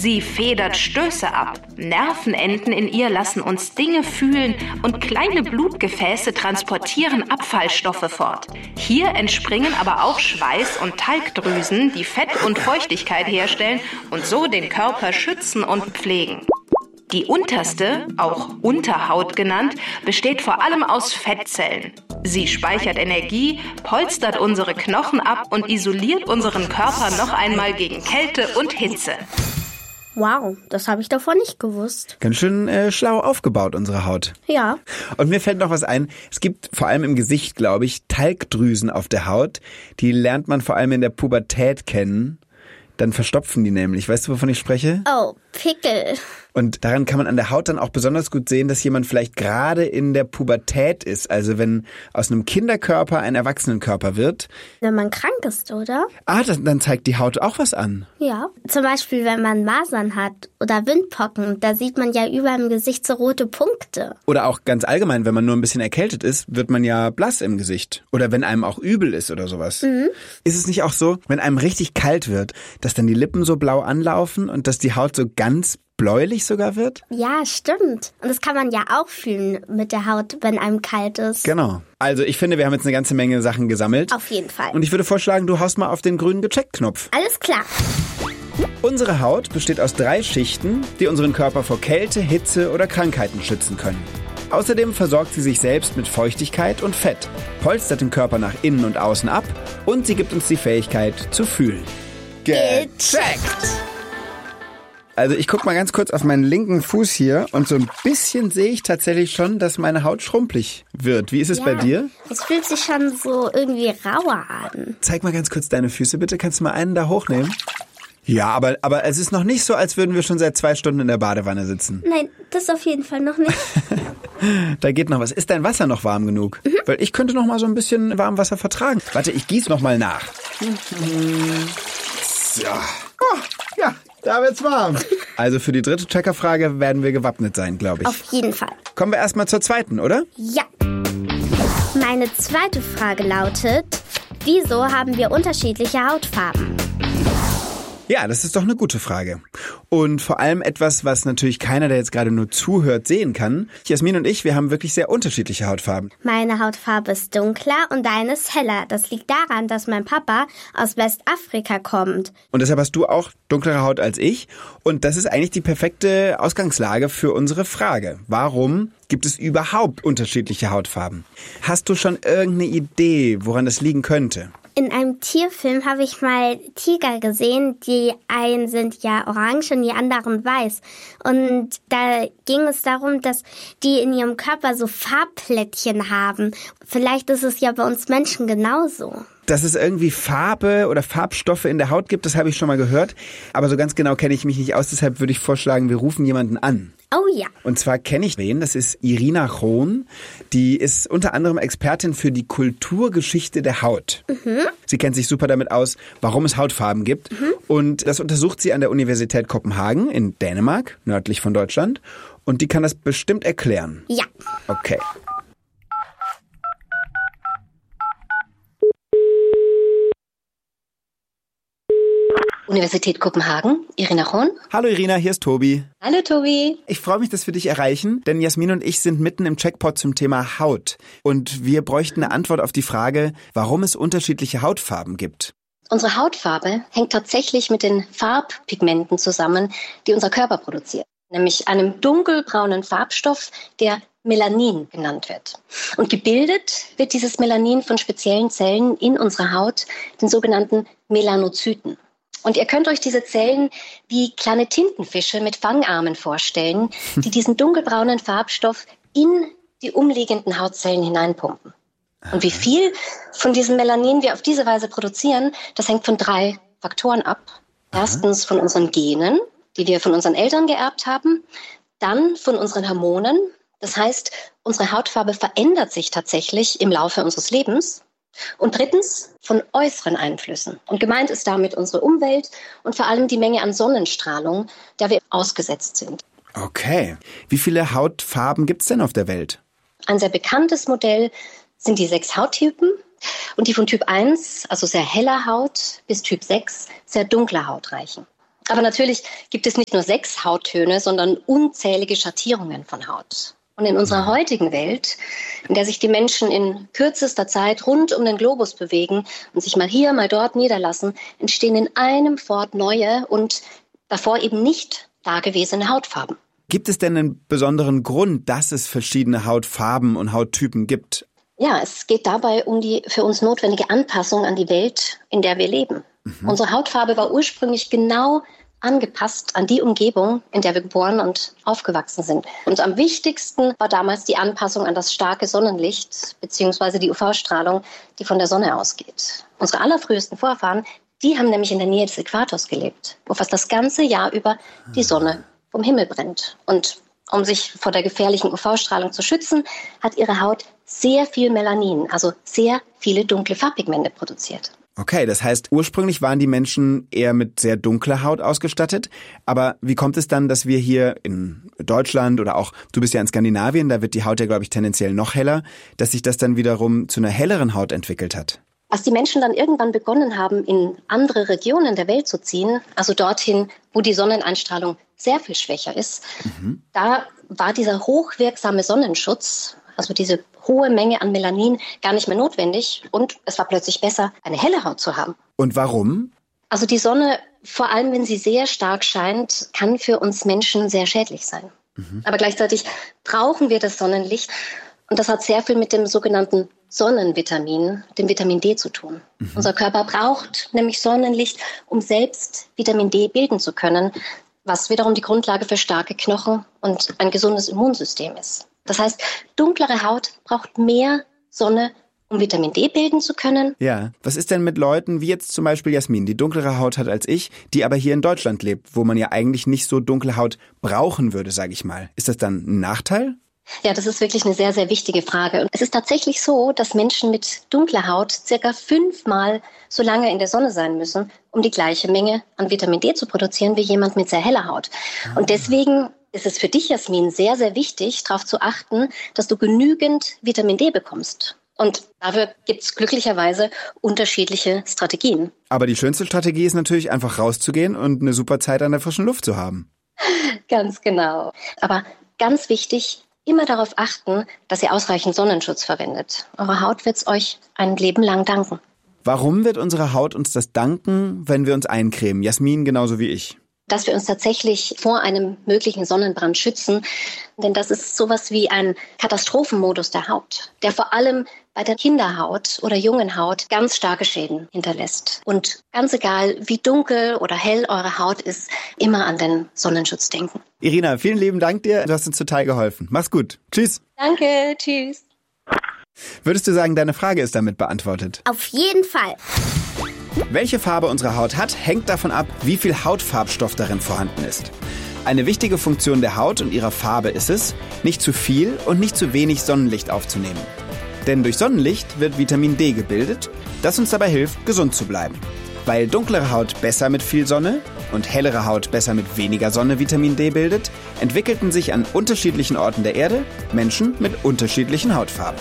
Sie federt Stöße ab. Nervenenden in ihr lassen uns Dinge fühlen und kleine Blutgefäße transportieren Abfallstoffe fort. Hier entspringen aber auch Schweiß- und Talgdrüsen, die Fett und Feuchtigkeit herstellen und so den Körper schützen und pflegen. Die unterste, auch Unterhaut genannt, besteht vor allem aus Fettzellen. Sie speichert Energie, polstert unsere Knochen ab und isoliert unseren Körper noch einmal gegen Kälte und Hitze. Wow, das habe ich davon nicht gewusst. Ganz schön schlau aufgebaut, unsere Haut. Ja. Und mir fällt noch was ein. Es gibt vor allem im Gesicht, glaube ich, Talgdrüsen auf der Haut. Die lernt man vor allem in der Pubertät kennen. Dann verstopfen die nämlich. Weißt du, wovon ich spreche? Oh, Pickel. Und daran kann man an der Haut dann auch besonders gut sehen, dass jemand vielleicht gerade in der Pubertät ist. Also wenn aus einem Kinderkörper ein Erwachsenenkörper wird. Wenn man krank ist, oder? Dann zeigt die Haut auch was an. Ja. Zum Beispiel, wenn man Masern hat oder Windpocken, da sieht man ja über dem Gesicht so rote Punkte. Oder auch ganz allgemein, wenn man nur ein bisschen erkältet ist, wird man ja blass im Gesicht. Oder wenn einem auch übel ist oder sowas. Mhm. Ist es nicht auch so, wenn einem richtig kalt wird, dass dann die Lippen so blau anlaufen und dass die Haut so ganz bläulich sogar wird? Ja, stimmt. Und das kann man ja auch fühlen mit der Haut, wenn einem kalt ist. Genau. Also ich finde, wir haben jetzt eine ganze Menge Sachen gesammelt. Auf jeden Fall. Und ich würde vorschlagen, du haust mal auf den grünen Gecheckt-Knopf. Alles klar. Unsere Haut besteht aus 3 Schichten, die unseren Körper vor Kälte, Hitze oder Krankheiten schützen können. Außerdem versorgt sie sich selbst mit Feuchtigkeit und Fett, polstert den Körper nach innen und außen ab und sie gibt uns die Fähigkeit zu fühlen. Gecheckt! Also ich gucke mal ganz kurz auf meinen linken Fuß hier und so ein bisschen sehe ich tatsächlich schon, dass meine Haut schrumpelig wird. Wie ist es bei dir? Es fühlt sich schon so irgendwie rauer an. Zeig mal ganz kurz deine Füße, bitte. Kannst du mal einen da hochnehmen? Ja, aber es ist noch nicht so, als würden wir schon seit 2 Stunden in der Badewanne sitzen. Nein, das auf jeden Fall noch nicht. Da geht noch was. Ist dein Wasser noch warm genug? Mhm. Weil ich könnte noch mal so ein bisschen Warmwasser vertragen. Warte, ich gieße noch mal nach. So. Oh, ja, da wird's warm. Also für die 3. Checkerfrage werden wir gewappnet sein, glaube ich. Auf jeden Fall. Kommen wir erstmal zur 2., oder? Ja. Meine 2. Frage lautet, wieso haben wir unterschiedliche Hautfarben? Ja, das ist doch eine gute Frage. Und vor allem etwas, was natürlich keiner, der jetzt gerade nur zuhört, sehen kann. Jasmin und ich, wir haben wirklich sehr unterschiedliche Hautfarben. Meine Hautfarbe ist dunkler und deine ist heller. Das liegt daran, dass mein Papa aus Westafrika kommt. Und deshalb hast du auch dunklere Haut als ich. Und das ist eigentlich die perfekte Ausgangslage für unsere Frage. Warum gibt es überhaupt unterschiedliche Hautfarben? Hast du schon irgendeine Idee, woran das liegen könnte? In einem Tierfilm habe ich mal Tiger gesehen, die einen sind ja orange und die anderen weiß. Und da ging es darum, dass die in ihrem Körper so Farbplättchen haben. Vielleicht ist es ja bei uns Menschen genauso. Dass es irgendwie Farbe oder Farbstoffe in der Haut gibt, das habe ich schon mal gehört. Aber so ganz genau kenne ich mich nicht aus, deshalb würde ich vorschlagen, wir rufen jemanden an. Oh ja. Und zwar kenne ich wen, das ist Irina Chron. Die ist unter anderem Expertin für die Kulturgeschichte der Haut. Mhm. Sie kennt sich super damit aus, warum es Hautfarben gibt. Mhm. Und das untersucht sie an der Universität Kopenhagen in Dänemark, nördlich von Deutschland. Und die kann das bestimmt erklären. Ja. Okay. Universität Kopenhagen, Irina Chron. Hallo Irina, hier ist Tobi. Hallo Tobi. Ich freue mich, dass wir dich erreichen, denn Jasmin und ich sind mitten im Checkpot zum Thema Haut. Und wir bräuchten eine Antwort auf die Frage, warum es unterschiedliche Hautfarben gibt. Unsere Hautfarbe hängt tatsächlich mit den Farbpigmenten zusammen, die unser Körper produziert. Nämlich einem dunkelbraunen Farbstoff, der Melanin genannt wird. Und gebildet wird dieses Melanin von speziellen Zellen in unserer Haut, den sogenannten Melanozyten. Und ihr könnt euch diese Zellen wie kleine Tintenfische mit Fangarmen vorstellen, die diesen dunkelbraunen Farbstoff in die umliegenden Hautzellen hineinpumpen. Und wie viel von diesem Melanin wir auf diese Weise produzieren, das hängt von 3 Faktoren ab. Erstens von unseren Genen, die wir von unseren Eltern geerbt haben, dann von unseren Hormonen. Das heißt, unsere Hautfarbe verändert sich tatsächlich im Laufe unseres Lebens. Und 3. von äußeren Einflüssen. Und gemeint ist damit unsere Umwelt und vor allem die Menge an Sonnenstrahlung, der wir ausgesetzt sind. Okay. Wie viele Hautfarben gibt es denn auf der Welt? Ein sehr bekanntes Modell sind die 6 Hauttypen. Und die von Typ 1, also sehr heller Haut, bis Typ 6, sehr dunkler Haut reichen. Aber natürlich gibt es nicht nur 6 Hauttöne, sondern unzählige Schattierungen von Haut. Und in unserer heutigen Welt, in der sich die Menschen in kürzester Zeit rund um den Globus bewegen und sich mal hier, mal dort niederlassen, entstehen in einem Fort neue und davor eben nicht dagewesene Hautfarben. Gibt es denn einen besonderen Grund, dass es verschiedene Hautfarben und Hauttypen gibt? Ja, es geht dabei um die für uns notwendige Anpassung an die Welt, in der wir leben. Unsere Hautfarbe war ursprünglich genau angepasst an die Umgebung, in der wir geboren und aufgewachsen sind. Und am wichtigsten war damals die Anpassung an das starke Sonnenlicht bzw. die UV-Strahlung, die von der Sonne ausgeht. Unsere allerfrühesten Vorfahren, die haben nämlich in der Nähe des Äquators gelebt, wo fast das ganze Jahr über die Sonne vom Himmel brennt. Und um sich vor der gefährlichen UV-Strahlung zu schützen, hat ihre Haut sehr viel Melanin, also sehr viele dunkle Farbpigmente produziert. Okay, das heißt, ursprünglich waren die Menschen eher mit sehr dunkler Haut ausgestattet. Aber wie kommt es dann, dass wir hier in Deutschland oder auch, du bist ja in Skandinavien, da wird die Haut ja, glaube ich, tendenziell noch heller, dass sich das dann wiederum zu einer helleren Haut entwickelt hat? Als die Menschen dann irgendwann begonnen haben, in andere Regionen der Welt zu ziehen, also dorthin, wo die Sonneneinstrahlung sehr viel schwächer ist, da war dieser hochwirksame Sonnenschutz, also diese hohe Menge an Melanin, gar nicht mehr notwendig. Und es war plötzlich besser, eine helle Haut zu haben. Und warum? Also die Sonne, vor allem wenn sie sehr stark scheint, kann für uns Menschen sehr schädlich sein. Aber gleichzeitig brauchen wir das Sonnenlicht. Und das hat sehr viel mit dem sogenannten Sonnenvitamin, dem Vitamin D zu tun. Unser Körper braucht nämlich Sonnenlicht, um selbst Vitamin D bilden zu können, was wiederum die Grundlage für starke Knochen und ein gesundes Immunsystem ist. Das heißt, dunklere Haut braucht mehr Sonne, um Vitamin D bilden zu können. Ja, was ist denn mit Leuten wie jetzt zum Beispiel Jasmin, die dunklere Haut hat als ich, die aber hier in Deutschland lebt, wo man ja eigentlich nicht so dunkle Haut brauchen würde, sage ich mal. Ist das dann ein Nachteil? Ja, das ist wirklich eine sehr, sehr wichtige Frage. Und es ist tatsächlich so, dass Menschen mit dunkler Haut circa 5-mal so lange in der Sonne sein müssen, um die gleiche Menge an Vitamin D zu produzieren wie jemand mit sehr heller Haut. Und deswegen ist es für dich, Jasmin, sehr, sehr wichtig, darauf zu achten, dass du genügend Vitamin D bekommst. Und dafür gibt es glücklicherweise unterschiedliche Strategien. Aber die schönste Strategie ist natürlich einfach rauszugehen und eine super Zeit an der frischen Luft zu haben. Ganz genau. Aber ganz wichtig, immer darauf achten, dass ihr ausreichend Sonnenschutz verwendet. Eure Haut wird es euch ein Leben lang danken. Warum wird unsere Haut uns das danken, wenn wir uns eincremen? Jasmin genauso wie ich. Dass wir uns tatsächlich vor einem möglichen Sonnenbrand schützen. Denn das ist sowas wie ein Katastrophenmodus der Haut, der vor allem bei der Kinderhaut oder jungen Haut ganz starke Schäden hinterlässt. Und ganz egal, wie dunkel oder hell eure Haut ist, immer an den Sonnenschutz denken. Irina, vielen lieben Dank dir. Du hast uns total geholfen. Mach's gut. Tschüss. Danke, tschüss. Würdest du sagen, deine Frage ist damit beantwortet? Auf jeden Fall. Welche Farbe unsere Haut hat, hängt davon ab, wie viel Hautfarbstoff darin vorhanden ist. Eine wichtige Funktion der Haut und ihrer Farbe ist es, nicht zu viel und nicht zu wenig Sonnenlicht aufzunehmen. Denn durch Sonnenlicht wird Vitamin D gebildet, das uns dabei hilft, gesund zu bleiben. Weil dunklere Haut besser mit viel Sonne und hellere Haut besser mit weniger Sonne Vitamin D bildet, entwickelten sich an unterschiedlichen Orten der Erde Menschen mit unterschiedlichen Hautfarben.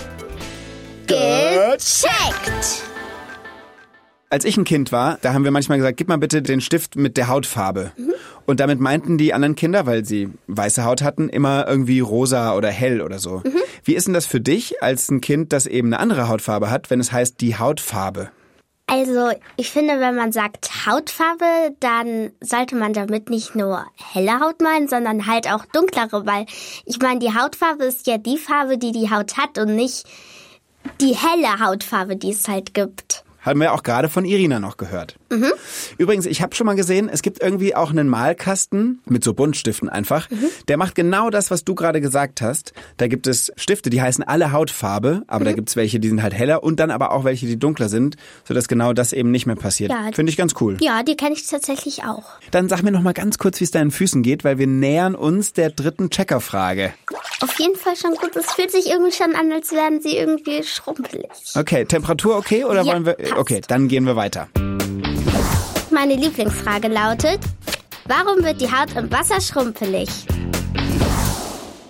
Gecheckt! Als ich ein Kind war, da haben wir manchmal gesagt, gib mal bitte den Stift mit der Hautfarbe. Und damit meinten die anderen Kinder, weil sie weiße Haut hatten, immer irgendwie rosa oder hell oder so. Wie ist denn das für dich als ein Kind, das eben eine andere Hautfarbe hat, wenn es heißt die Hautfarbe? Also, ich finde, wenn man sagt Hautfarbe, dann sollte man damit nicht nur helle Haut meinen, sondern halt auch dunklere, weil ich meine, die Hautfarbe ist ja die Farbe, die die Haut hat und nicht die helle Hautfarbe, die es halt gibt. Haben wir auch gerade von Irina noch gehört. Übrigens, ich habe schon mal gesehen, es gibt irgendwie auch einen Malkasten mit so Buntstiften einfach. Der macht genau das, was du gerade gesagt hast. Da gibt es Stifte, die heißen alle Hautfarbe, aber da gibt es welche, die sind halt heller und dann aber auch welche, die dunkler sind, sodass genau das eben nicht mehr passiert. Ja, finde ich ganz cool. Ja, die kenne ich tatsächlich auch. Dann sag mir noch mal ganz kurz, wie es deinen Füßen geht, weil wir nähern uns der dritten Checkerfrage. Auf jeden Fall schon gut. Es fühlt sich irgendwie schon an, als wären sie irgendwie schrumpelig. Okay, Temperatur okay oder Ja, wollen wir... passt. Okay, dann gehen wir weiter. Meine Lieblingsfrage lautet, warum wird die Haut im Wasser schrumpelig?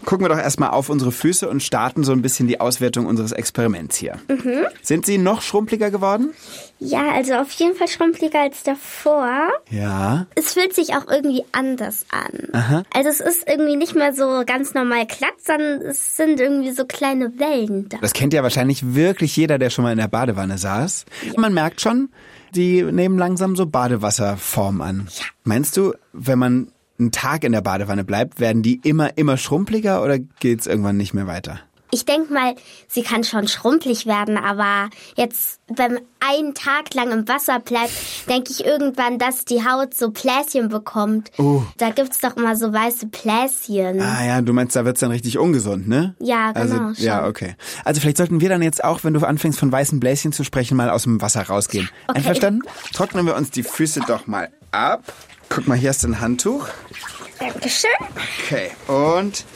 gucken wir doch erstmal auf unsere Füße und starten so ein bisschen die Auswertung unseres Experiments hier. Sind sie noch schrumpeliger geworden? Ja, also auf jeden Fall schrumpeliger als davor. Ja. Es fühlt sich auch irgendwie anders an. Aha. Also es ist irgendwie nicht mehr so ganz normal glatt, sondern es sind irgendwie so kleine Wellen da. Das kennt ja wahrscheinlich wirklich jeder, der schon mal in der Badewanne saß. Ja. Man merkt schon, die nehmen langsam so Badewasserform an. Ja. Meinst du, wenn man einen Tag in der Badewanne bleibt, werden die immer schrumpeliger oder geht's irgendwann nicht mehr weiter? Ich denke mal, sie kann schon schrumpelig werden, aber jetzt, wenn man einen Tag lang im Wasser bleibt, denke ich irgendwann, dass die Haut so Bläschen bekommt. Da gibt's doch immer so weiße Bläschen. Ah ja, du meinst, da wird's dann richtig ungesund, ne? Ja, genau. Also, ja, okay. Also vielleicht sollten wir dann jetzt auch, wenn du anfängst von weißen Bläschen zu sprechen, mal aus dem Wasser rausgehen. Okay. Einverstanden? Trocknen wir uns die Füße doch mal ab. Guck mal, hier ist ein Handtuch. Dankeschön. Okay, und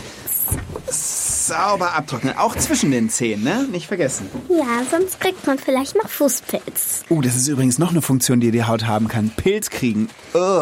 sauber abtrocknen. Auch zwischen den Zehen, ne? Nicht vergessen. Ja, sonst kriegt man vielleicht noch Fußpilz. Das ist übrigens noch eine Funktion, die Haut haben kann. Pilz kriegen.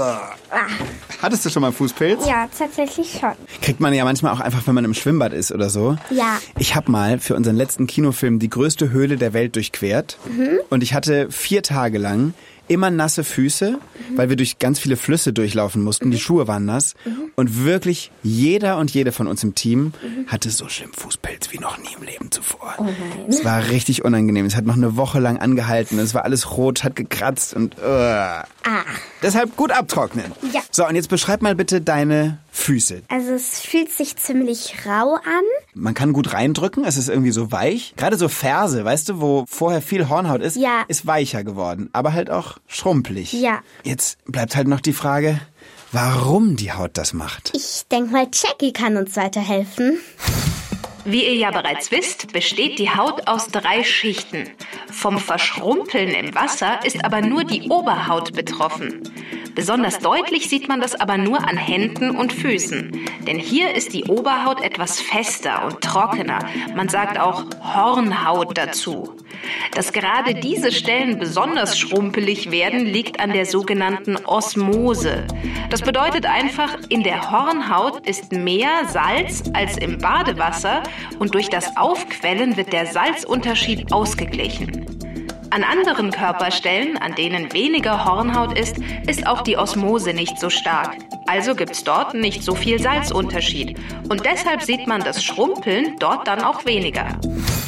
Hattest du schon mal Fußpilz? Ja, tatsächlich schon. Kriegt man ja manchmal auch einfach, wenn man im Schwimmbad ist oder so. Ja. Ich habe mal für unseren letzten Kinofilm die größte Höhle der Welt durchquert. Und ich hatte 4 Tage lang immer nasse Füße, weil wir durch ganz viele Flüsse durchlaufen mussten. Die Schuhe waren nass. Und wirklich jeder und jede von uns im Team hatte so schlimm Fußpilz wie noch nie im Leben zuvor. Oh nein. Es war richtig unangenehm. Es hat noch eine Woche lang angehalten. Es war alles rot, hat gekratzt und Deshalb gut abtrocknen. Ja. So, und jetzt beschreib mal bitte deine Füße. Also es fühlt sich ziemlich rau an. Man kann gut reindrücken, es ist irgendwie so weich. Gerade so Ferse, weißt du, wo vorher viel Hornhaut ist, ja, ist weicher geworden, aber halt auch schrumpelig. Ja. Jetzt bleibt halt noch die Frage, warum die Haut das macht. Ich denke mal, Jackie kann uns weiterhelfen. Wie ihr ja bereits wisst, besteht die Haut aus 3 Schichten. Vom Verschrumpeln im Wasser ist aber nur die Oberhaut betroffen. Besonders deutlich sieht man das aber nur an Händen und Füßen. Denn hier ist die Oberhaut etwas fester und trockener. Man sagt auch Hornhaut dazu. Dass gerade diese Stellen besonders schrumpelig werden, liegt an der sogenannten Osmose. Das bedeutet einfach, in der Hornhaut ist mehr Salz als im Badewasser und durch das Aufquellen wird der Salzunterschied ausgeglichen. An anderen Körperstellen, an denen weniger Hornhaut ist auch die Osmose nicht so stark. Also gibt's dort nicht so viel Salzunterschied. Und deshalb sieht man das Schrumpeln dort dann auch weniger.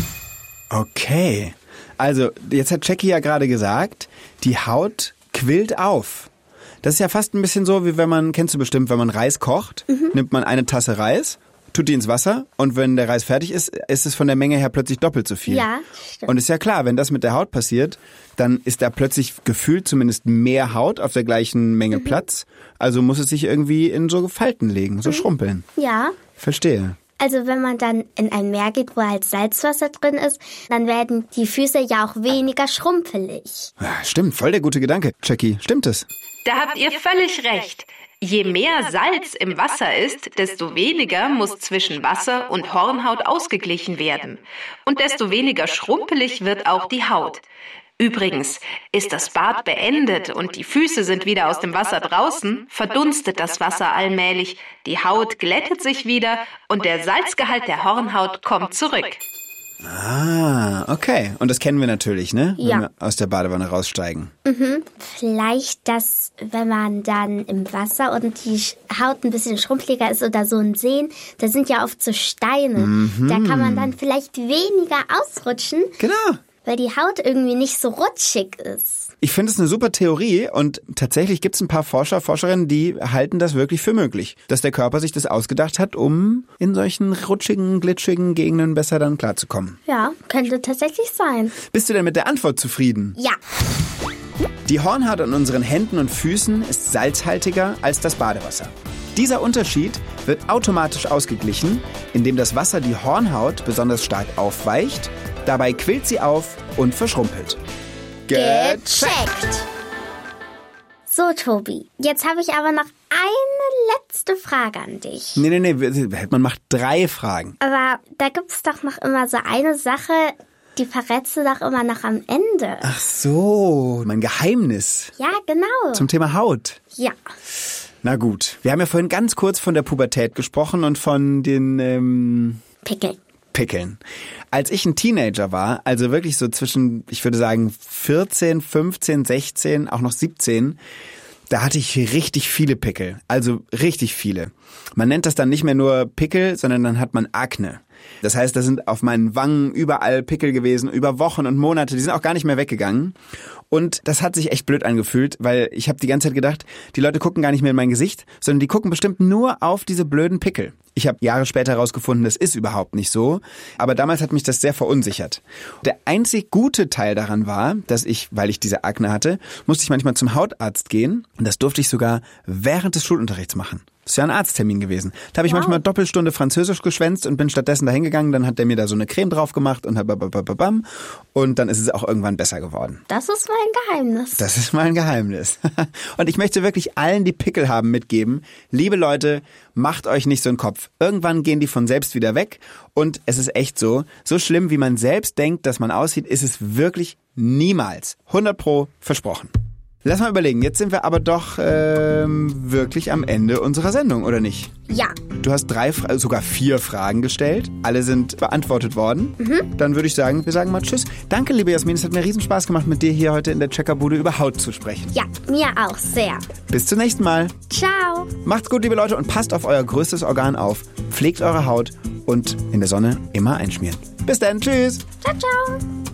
Okay, also jetzt hat Jackie ja gerade gesagt, die Haut quillt auf. Das ist ja fast ein bisschen so, wie wenn man, kennst du bestimmt, wenn man Reis kocht, nimmt man eine Tasse Reis, tut die ins Wasser und wenn der Reis fertig ist, ist es von der Menge her plötzlich doppelt so viel. Ja, stimmt. Und ist ja klar, wenn das mit der Haut passiert, dann ist da plötzlich gefühlt zumindest mehr Haut auf der gleichen Menge Platz. Also muss es sich irgendwie in so Falten legen, so schrumpeln. Ja. Verstehe. Also wenn man dann in ein Meer geht, wo halt Salzwasser drin ist, dann werden die Füße ja auch weniger schrumpelig. Ja, stimmt, voll der gute Gedanke. Jackie, stimmt es? Da habt ihr völlig recht. Je mehr Salz im Wasser ist, desto weniger muss zwischen Wasser und Hornhaut ausgeglichen werden. Und desto weniger schrumpelig wird auch die Haut. Übrigens, ist das Bad beendet und die Füße sind wieder aus dem Wasser draußen, verdunstet das Wasser allmählich, die Haut glättet sich wieder und der Salzgehalt der Hornhaut kommt zurück. Ah, okay. Und das kennen wir natürlich, ne? Ja. Wenn wir aus der Badewanne raussteigen. Vielleicht, dass wenn man dann im Wasser und die Haut ein bisschen schrumpeliger ist oder so ein Seen, da sind ja oft so Steine. Da kann man dann vielleicht weniger ausrutschen. Genau. Weil die Haut irgendwie nicht so rutschig ist. Ich finde es eine super Theorie und tatsächlich gibt es ein paar Forscher, Forscherinnen, die halten das wirklich für möglich, dass der Körper sich das ausgedacht hat, um in solchen rutschigen, glitschigen Gegenden besser dann klarzukommen. Ja, könnte tatsächlich sein. Bist du denn mit der Antwort zufrieden? Ja. Die Hornhaut an unseren Händen und Füßen ist salzhaltiger als das Badewasser. Dieser Unterschied wird automatisch ausgeglichen, indem das Wasser die Hornhaut besonders stark aufweicht. Dabei quillt sie auf und verschrumpelt. Gecheckt! So, Tobi, jetzt habe ich aber noch eine letzte Frage an dich. Nee, man macht 3 Fragen. Aber da gibt's doch noch immer so eine Sache, die verrätst du doch immer noch am Ende. Ach so, mein Geheimnis. Ja, genau. Zum Thema Haut. Ja. Na gut, wir haben ja vorhin ganz kurz von der Pubertät gesprochen und von den Pickeln. Als ich ein Teenager war, also wirklich so zwischen, ich würde sagen 14, 15, 16, auch noch 17, da hatte ich richtig viele Pickel, also richtig viele. Man nennt das dann nicht mehr nur Pickel, sondern dann hat man Akne. Das heißt, da sind auf meinen Wangen überall Pickel gewesen, über Wochen und Monate, die sind auch gar nicht mehr weggegangen. Und das hat sich echt blöd angefühlt, weil ich habe die ganze Zeit gedacht, die Leute gucken gar nicht mehr in mein Gesicht, sondern die gucken bestimmt nur auf diese blöden Pickel. Ich habe Jahre später herausgefunden, das ist überhaupt nicht so, aber damals hat mich das sehr verunsichert. Der einzig gute Teil daran war, dass ich, weil ich diese Akne hatte, musste ich manchmal zum Hautarzt gehen und das durfte ich sogar während des Schulunterrichts machen. Das ist ja ein Arzttermin gewesen. Da habe ich manchmal Doppelstunde Französisch geschwänzt und bin stattdessen da hingegangen. Dann hat der mir da so eine Creme drauf gemacht und und dann ist es auch irgendwann besser geworden. Das ist mein Geheimnis. Das ist mein Geheimnis. Und ich möchte wirklich allen, die Pickel haben, mitgeben. Liebe Leute, macht euch nicht so einen Kopf. Irgendwann gehen die von selbst wieder weg. Und es ist echt so schlimm, wie man selbst denkt, dass man aussieht, ist es wirklich niemals. 100% versprochen. Lass mal überlegen, jetzt sind wir aber doch wirklich am Ende unserer Sendung, oder nicht? Ja. Du hast sogar 4 Fragen gestellt. Alle sind beantwortet worden. Dann würde ich sagen, wir sagen mal Tschüss. Danke, liebe Jasmin, es hat mir riesen Spaß gemacht, mit dir hier heute in der Checkerbude über Haut zu sprechen. Ja, mir auch sehr. Bis zum nächsten Mal. Ciao. Macht's gut, liebe Leute, und passt auf euer größtes Organ auf. Pflegt eure Haut und in der Sonne immer einschmieren. Bis dann, tschüss. Ciao, ciao.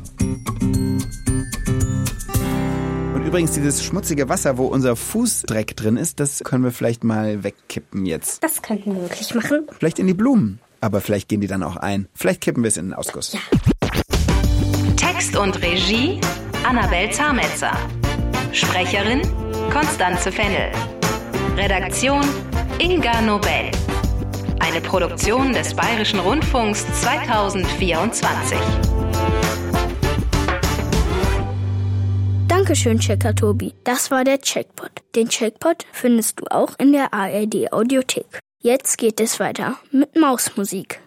Übrigens, dieses schmutzige Wasser, wo unser Fußdreck drin ist, das können wir vielleicht mal wegkippen jetzt. Das könnten wir wirklich machen. Vielleicht in die Blumen. Aber vielleicht gehen die dann auch ein. Vielleicht kippen wir es in den Ausguss. Ja. Text und Regie Annabel Zametzer. Sprecherin Constanze Fennel. Redaktion Inga Nobel. Eine Produktion des Bayerischen Rundfunks 2024. Dankeschön, Checker Tobi. Das war der Checkpot. Den Checkpot findest du auch in der ARD Audiothek. Jetzt geht es weiter mit Mausmusik.